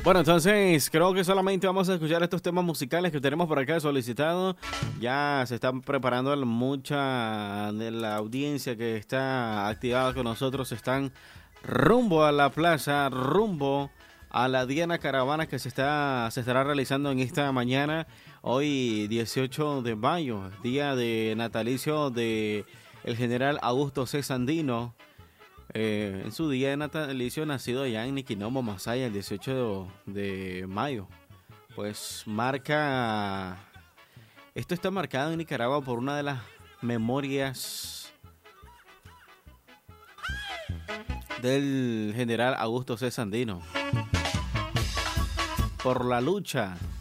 Bueno, entonces creo que solamente vamos a escuchar estos temas musicales que tenemos por acá solicitados. Ya se están preparando mucha de la audiencia que está activada con nosotros. Están rumbo a la plaza, rumbo a la Diana Caravana que se estará realizando en esta mañana. Hoy 18 de mayo, día de natalicio de el general Augusto C. Sandino. En su día de natalicio, nacido allá en Niquinomo, Masaya, el 18 de mayo. Pues esto está marcado en Nicaragua por una de las memorias del general Augusto C. Sandino. Por la lucha